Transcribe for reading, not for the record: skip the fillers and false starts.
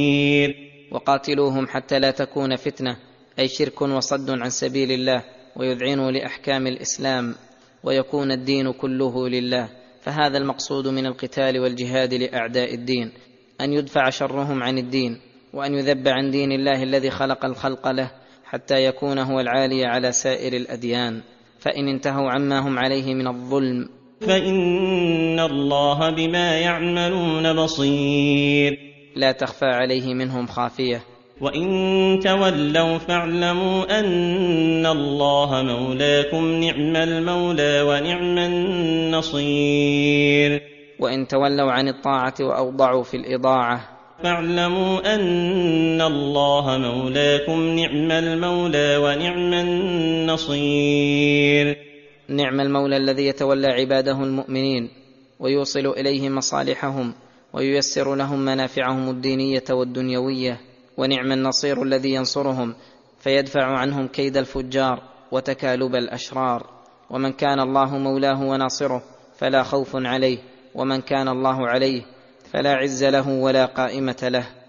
وقاتلوهم حتى لا تكون فتنة، أي شرك وصد عن سبيل الله، ويذعنوا لأحكام الإسلام، ويكون الدين كله لله. فهذا المقصود من القتال والجهاد لأعداء الدين، أن يدفع شرهم عن الدين، وأن يذب عن دين الله الذي خلق الخلق له، حتى يكون هو العالي على سائر الأديان. فإن انتهوا عما هم عليه من الظلم فإن الله بما يعملون بصير، لا تخفى عليه منهم خافية. وإن تولوا فاعلموا أن الله مولاكم، نعم المولى ونعم النصير. وإن تولوا عن الطاعة وأوضعوا في الإضاعة فاعلموا أن الله مولاكم، نعم المولى ونعم النصير. نعم المولى الذي يتولى عباده المؤمنين ويوصل إليهم مصالحهم وييسر لهم منافعهم الدينية والدنيوية، ونعم النصير الذي ينصرهم فيدفع عنهم كيد الفجار وتكالب الأشرار. ومن كان الله مولاه وناصره فلا خوف عليه، ومن كان الله عليه فلا عز له ولا قائمة له.